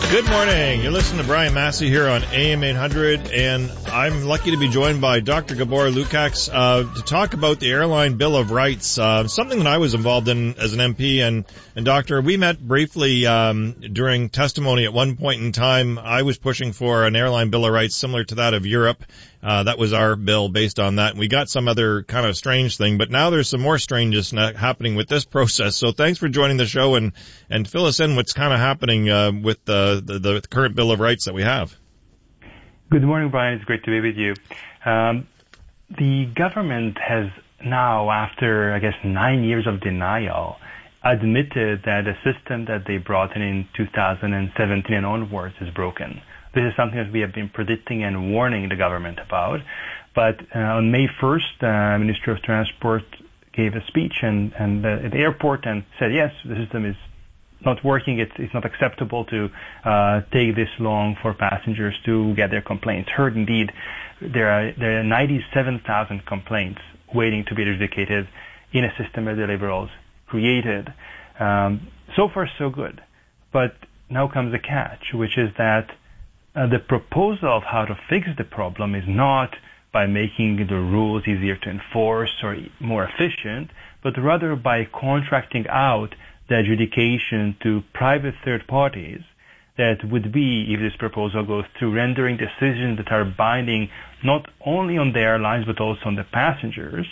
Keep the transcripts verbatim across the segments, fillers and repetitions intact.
Good morning. You're listening to Brian Massey here on A M eight hundred, and I'm lucky to be joined by Doctor Gabor Lukacs uh, to talk about the Airline Bill of Rights, uh, something that I was involved in as an M P. And, and Doctor, we met briefly um, during testimony at one point in time. I was pushing for an Airline Bill of Rights similar to that of Europe. Uh, that was our bill based on that. And we got some other kind of strange thing, but now there's some more strangeness happening with this process. So thanks for joining the show and, and fill us in what's kind of happening uh, with the, the, the current Bill of Rights that we have. Good morning, Brian. It's great to be with you. Um, the government has now, after, I guess, nine years of denial, admitted that the system that they brought in in two thousand seventeen and onwards is broken. This is something that we have been predicting and warning the government about. But uh, on May first, uh, Minister of Transport gave a speech and, and uh, at the airport and said, yes, the system is not working. It's, it's not acceptable to uh, take this long for passengers to get their complaints heard. Indeed, there are, there are ninety-seven thousand complaints waiting to be adjudicated in a system that the Liberals created. Um, so far, so good. But now comes the catch, which is that Uh, the proposal of how to fix the problem is not by making the rules easier to enforce or more efficient, but rather by contracting out the adjudication to private third parties that would be, if this proposal goes through, rendering decisions that are binding not only on the airlines but also on the passengers,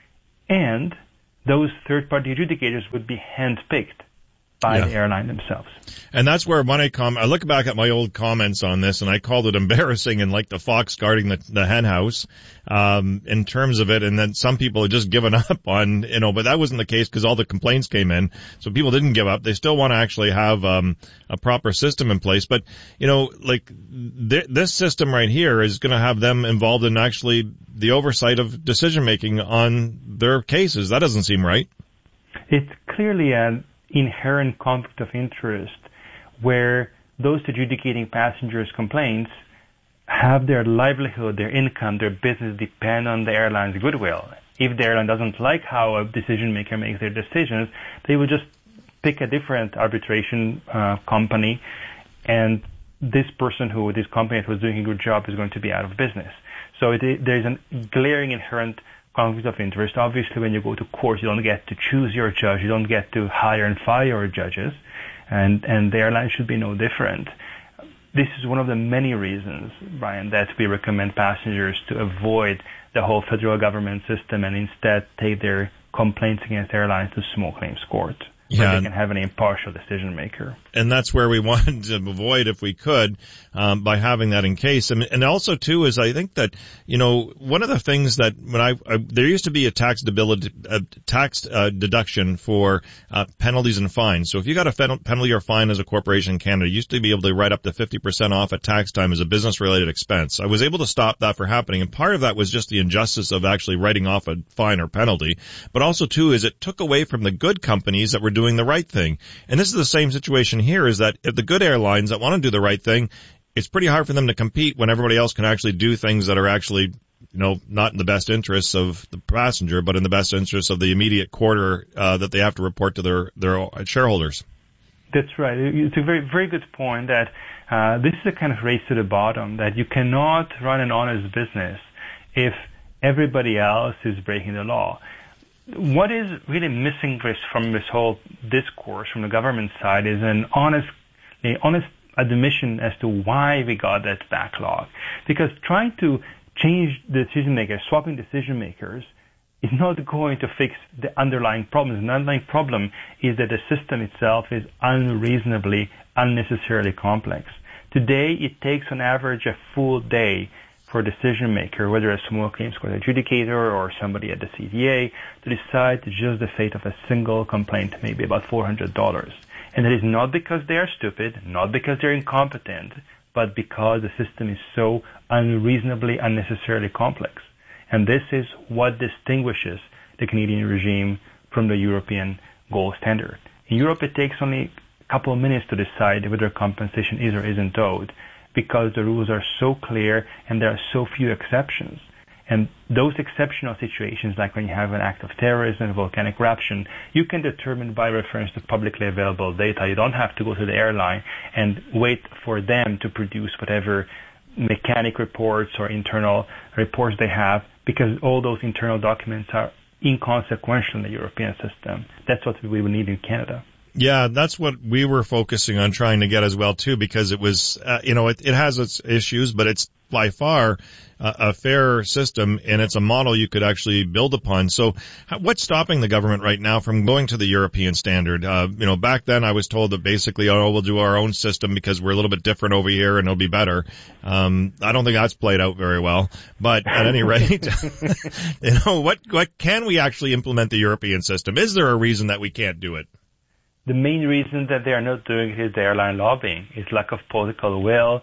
and those third-party adjudicators would be handpicked by yeah. the airline themselves. And that's where when I com- I look back at my old comments on this, and I called it embarrassing and like the fox guarding the, the hen house, um, in terms of it. And then some people had just given up on, you know, but that wasn't the case because all the complaints came in. So people didn't give up. They still want to actually have, um, a proper system in place. But, you know, like th- this system right here is going to have them involved in actually the oversight of decision making on their cases. That doesn't seem right. It's clearly an inherent conflict of interest where those adjudicating passengers' complaints have their livelihood, their income, their business depend on the airline's goodwill. If the airline doesn't like how a decision maker makes their decisions, they will just pick a different arbitration uh, company, and this person who, this company that was doing a good job is going to be out of business. So it, there's a glaring inherent conflict of interest. Obviously, when you go to court, you don't get to choose your judge. You don't get to hire and fire judges, and, and the airline should be no different. This is one of the many reasons, Brian, that we recommend passengers to avoid the whole federal government system and instead take their complaints against airlines to small claims court, where yeah. they can have an impartial decision maker. And that's where we wanted to avoid, if we could, um, by having that in case. And, and also, too, is I think that, you know, one of the things that when I, I there used to be a tax debility, a tax uh, deduction for uh, penalties and fines. So if you got a fen- penalty or fine as a corporation in Canada, you used to be able to write up to fifty percent off at tax time as a business-related expense. I was able to stop that from happening, and part of that was just the injustice of actually writing off a fine or penalty. But also, too, is it took away from the good companies that were doing the right thing. And this is the same situation here, is that if the good airlines that want to do the right thing, it's pretty hard for them to compete when everybody else can actually do things that are actually, you know, not in the best interests of the passenger, but in the best interests of the immediate quarter uh, that they have to report to their, their shareholders. That's right. It's a very, very good point that uh, this is a kind of race to the bottom, that you cannot run an honest business if everybody else is breaking the law. What is really missing from this whole discourse from the government side is an honest, an honest admission as to why we got that backlog. Because trying to change the decision makers, swapping decision makers, is not going to fix the underlying problems. The underlying problem is that the system itself is unreasonably, unnecessarily complex. Today, it takes on average a full day for a decision maker, whether a small claims court adjudicator or somebody at the C D A, to decide just the fate of a single complaint, maybe about four hundred dollars. And that is not because they are stupid, not because they're incompetent, but because the system is so unreasonably, unnecessarily complex. And this is what distinguishes the Canadian regime from the European gold standard. In Europe, it takes only a couple of minutes to decide whether compensation is or isn't owed, because the rules are so clear and there are so few exceptions. And those exceptional situations, like when you have an act of terrorism, volcanic eruption, you can determine by reference to publicly available data. You don't have to go to the airline and wait for them to produce whatever mechanic reports or internal reports they have, because all those internal documents are inconsequential in the European system. That's what we would need in Canada. Yeah, that's what we were focusing on trying to get as well too, because it was, uh, you know, it, it has its issues, but it's by far uh, a fair system, and it's a model you could actually build upon. So what's stopping the government right now from going to the European standard? Uh, you know, back then I was told that basically, oh, we'll do our own system because we're a little bit different over here and it'll be better. Um, I don't think that's played out very well, but at any rate, you know, what, what can we actually implement the European system? Is there a reason that we can't do it? The main reason that they are not doing it is the airline lobbying. It's lack of political will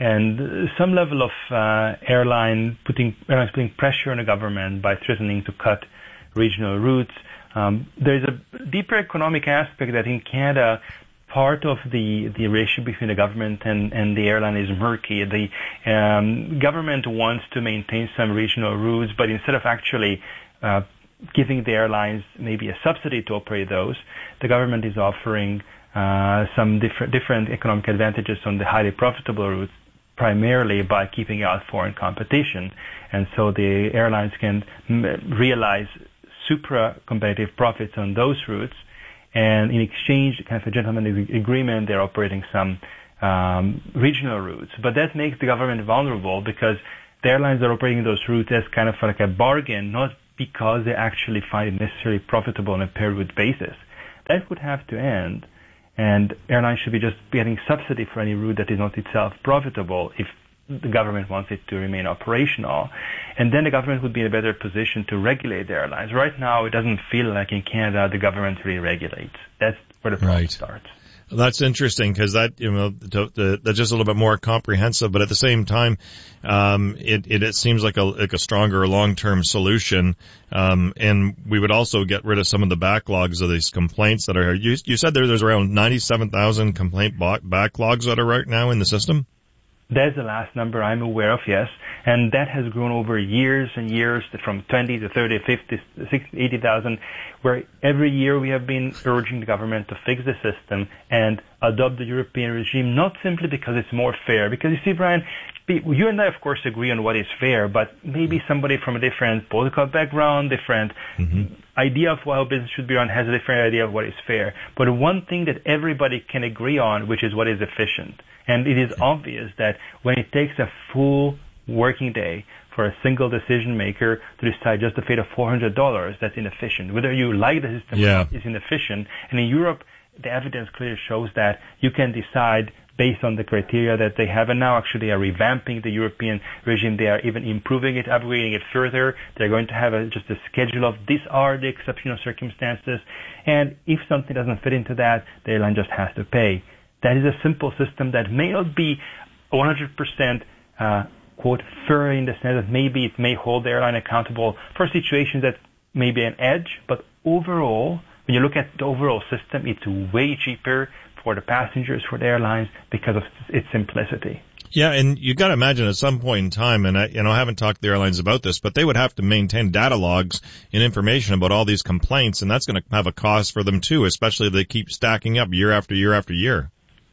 and some level of uh, airline putting airlines putting pressure on the government by threatening to cut regional routes. Um, there's a deeper economic aspect that in Canada, part of the, the relationship between the government and, and the airline is murky. The um, government wants to maintain some regional routes, but instead of actually uh, giving the airlines maybe a subsidy to operate those, the government is offering uh, some different different economic advantages on the highly profitable routes, primarily by keeping out foreign competition. And so the airlines can m- realize super competitive profits on those routes, and in exchange, kind of a gentleman's agreement, they're operating some um, regional routes. But that makes the government vulnerable, because the airlines are operating those routes as kind of like a bargain, not because they actually find it necessarily profitable on a per route basis. That would have to end, and airlines should be just getting subsidy for any route that is not itself profitable if the government wants it to remain operational. And then the government would be in a better position to regulate the airlines. Right now, it doesn't feel like in Canada the government really regulates. That's where the problem right. starts. That's interesting, because that, you know, the, the, that's just a little bit more comprehensive, but at the same time, um, it, it, it seems like a, like a stronger long-term solution. Um, and we would also get rid of some of the backlogs of these complaints that are, you, you said there, there's around ninety-seven thousand complaint backlogs that are right now in the system? That's the last number I'm aware of, yes. And that has grown over years and years, from twenty to thirty, fifty, sixty, eighty thousand, where every year we have been urging the government to fix the system and adopt the European regime, not simply because it's more fair. Because you see, Brian, you and I, of course, agree on what is fair, but maybe somebody from a different political background, different mm-hmm. idea of how business should be run, has a different idea of what is fair. But one thing that everybody can agree on, which is what is efficient. And it is obvious that when it takes a full working day for a single decision maker to decide just a fate of four hundred dollars, that's inefficient. Whether you like the system yeah. or not, is inefficient. And in Europe, the evidence clearly shows that you can decide based on the criteria that they have. And now actually are revamping the European regime. They are even improving it, upgrading it further. They're going to have a, just a schedule of these are the exceptional circumstances. And if something doesn't fit into that, the airline just has to pay. That is a simple system that may not be one hundred percent, uh, quote, fair in the sense that maybe it may hold the airline accountable for situations that may be an edge, but overall, when you look at the overall system, it's way cheaper for the passengers, for the airlines, because of its simplicity. Yeah, and you got to imagine at some point in time, and I, you know, I haven't talked to the airlines about this, but they would have to maintain data logs and information about all these complaints, and that's going to have a cost for them too, especially if they keep stacking up year after year after year.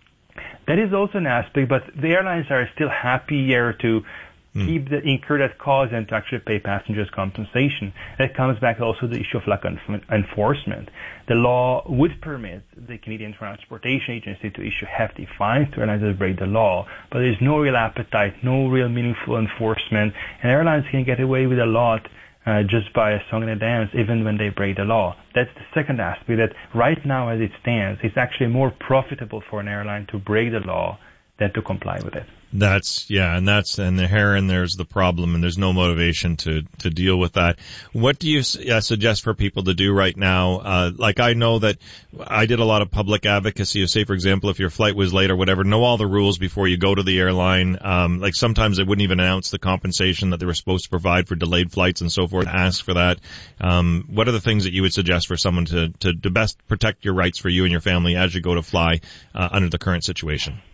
That is also an aspect, but the airlines are still happier to mm. keep the incur that cost and to actually pay passengers compensation. That comes back also to the issue of lack of enforcement. The law would permit the Canadian Transportation Agency to issue hefty fines to airlines that break the law, but there is no real appetite, no real meaningful enforcement, and airlines can get away with a lot Uh, just by a song and a dance, even when they break the law. That's the second aspect, that right now as it stands, it's actually more profitable for an airline to break the law than to comply with it. That's, yeah, and that's, and the herein there's the problem, and there's no motivation to, to deal with that. What do you uh, suggest for people to do right now? Uh, like I know that I did a lot of public advocacy. Say, for example, if your flight was late or whatever, know all the rules before you go to the airline. Um, like sometimes they wouldn't even announce the compensation that they were supposed to provide for delayed flights and so forth, ask for that. Um, what are the things that you would suggest for someone to, to, to best protect your rights for you and your family as you go to fly, uh, under the current situation?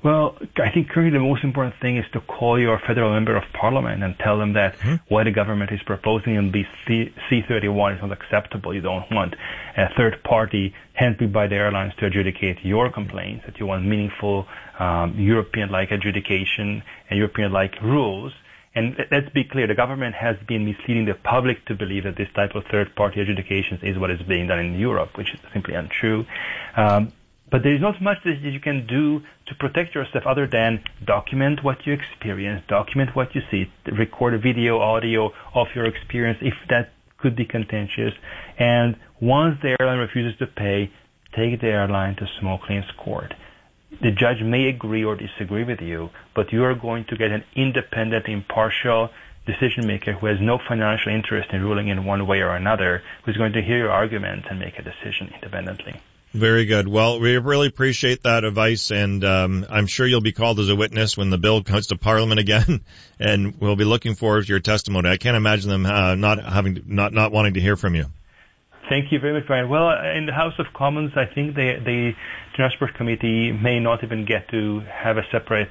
Well, I think currently the most important thing is to call your federal member of parliament and tell them that mm-hmm. what the government is proposing in the C thirty-one is not acceptable. You don't want a third party handpicked by the airlines to adjudicate your complaints, that you want meaningful um, European-like adjudication and European-like rules. And let's be clear, the government has been misleading the public to believe that this type of third-party adjudications is what is being done in Europe, which is simply untrue. Um, But there is not much that you can do to protect yourself other than document what you experience, document what you see, record a video, audio of your experience if that could be contentious. And once the airline refuses to pay, take the airline to small claims court. The judge may agree or disagree with you, but you are going to get an independent, impartial decision maker who has no financial interest in ruling in one way or another, who's going to hear your arguments and make a decision independently. Very good. Well, we really appreciate that advice, and um, I'm sure you'll be called as a witness when the bill comes to Parliament again, and we'll be looking forward to your testimony. I can't imagine them uh, not having, not not wanting to hear from you. Thank you very much, Brian. Well, in the House of Commons, I think the the Transport Committee may not even get to have a separate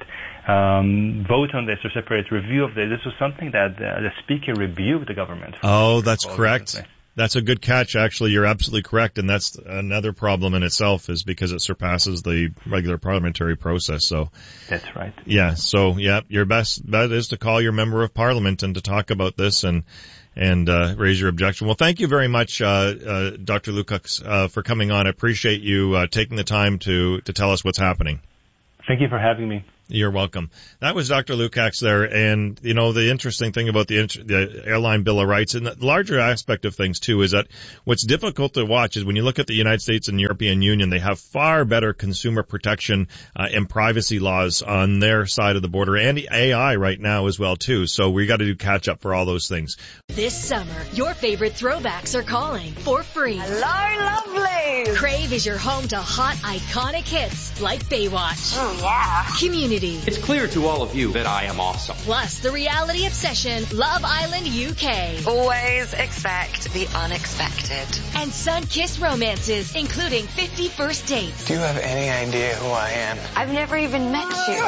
um, vote on this or separate review of this. This was something that uh, the Speaker rebuked the government for. Oh, that's correct. That's a good catch, actually. You're absolutely correct, and that's another problem in itself, is because it surpasses the regular parliamentary process. So that's right. Yeah. So yeah, your best bet is to call your member of parliament and to talk about this and and uh, raise your objection. Well, thank you very much, uh, uh Doctor Lukacs, uh, for coming on. I appreciate you uh, taking the time to to tell us what's happening. Thank you for having me. You're welcome. That was Doctor Lukacs there, and you know the interesting thing about the, the airline Bill of Rights, and the larger aspect of things too, is that what's difficult to watch is when you look at the United States and European Union, they have far better consumer protection uh, and privacy laws on their side of the border, and the A I right now as well too. So we got to do catch up for all those things. This summer, your favorite throwbacks are calling for free. Hello, lovely. Crave is your home to hot, iconic hits like Baywatch. Oh yeah. Community. It's clear to all of you that I am awesome. Plus, the reality obsession, Love Island U K. Always expect the unexpected. And sun-kissed romances, including fifty First Dates. Do you have any idea who I am? I've never even met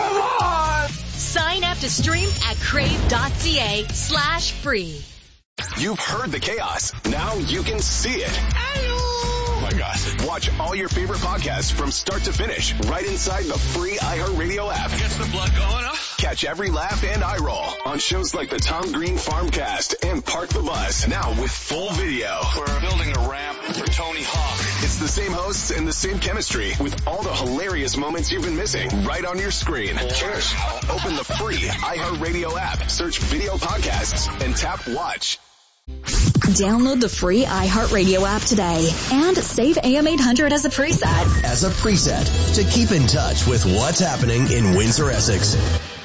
you. Sign up to stream at crave.ca slash free. You've heard the chaos. Now you can see it. Hello. Oh my gosh. Watch all your favorite podcasts from start to finish right inside the free iHeartRadio app. Gets the blood going, huh? Catch every laugh and eye roll on shows like the Tom Green Farmcast and Park the Bus. Now with full video. We're building a ramp for Tony Hawk. It's the same hosts and the same chemistry with all the hilarious moments you've been missing right on your screen. Cheers. Open the free iHeartRadio app, search video podcasts, and tap watch. Download the free iHeartRadio app today and save A M eight hundred as a preset. As a preset to keep in touch with what's happening in Windsor, Essex.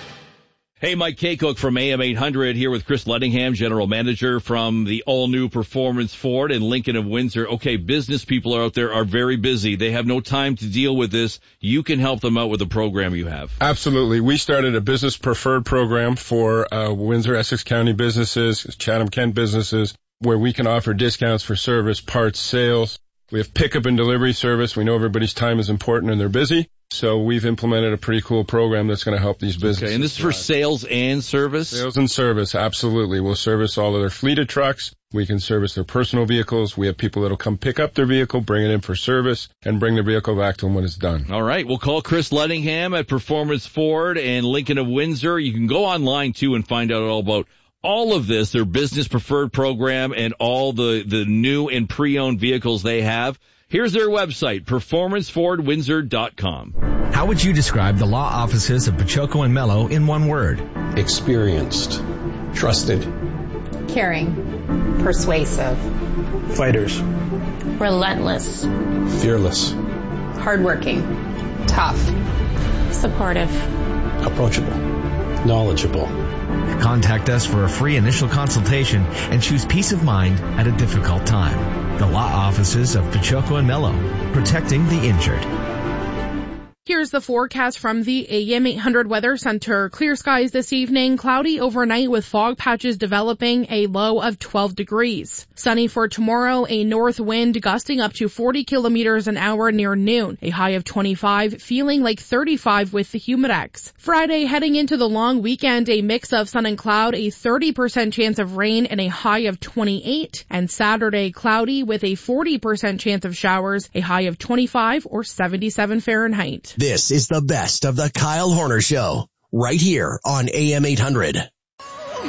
Hey, Mike Kaycook from A M eight hundred here with Chris Lettingham, General Manager from the all-new Performance Ford in Lincoln of Windsor. Okay, business people out there are very busy. They have no time to deal with this. You can help them out with the program you have. Absolutely. We started a business preferred program for uh, Windsor, Essex County businesses, Chatham-Kent businesses, where we can offer discounts for service, parts, sales. We have pickup and delivery service. We know everybody's time is important and they're busy. So we've implemented a pretty cool program that's going to help these businesses. Okay, and this is for sales and service? Sales and service, absolutely. We'll service all of their fleet of trucks. We can service their personal vehicles. We have people that will come pick up their vehicle, bring it in for service, and bring their vehicle back to them when it's done. All right, we'll call Chris Lettingham at Performance Ford and Lincoln of Windsor. You can go online, too, and find out all about all of this, their business preferred program, and all the, the new and pre-owned vehicles they have. Here's their website, performance ford windsor dot com. How would you describe the law offices of Pachoco and Mello in one word? Experienced, trusted, caring, persuasive, fighters, relentless, fearless, hardworking, tough, supportive, approachable, knowledgeable. Contact us for a free initial consultation and choose peace of mind at a difficult time. The law offices of Pachoco and Mello, protecting the injured. Here's the forecast from the A M eight hundred Weather Center. Clear skies this evening, cloudy overnight with fog patches developing, a low of twelve degrees. Sunny for tomorrow, a north wind gusting up to forty kilometers an hour near noon, a high of twenty-five, feeling like thirty-five with the Humidex. Friday, heading into the long weekend, a mix of sun and cloud, a thirty percent chance of rain and a high of twenty-eight. And Saturday, cloudy with a forty percent chance of showers, a high of twenty-five or seventy-seven Fahrenheit. This is the best of the Kyle Horner Show, right here on A M eight hundred.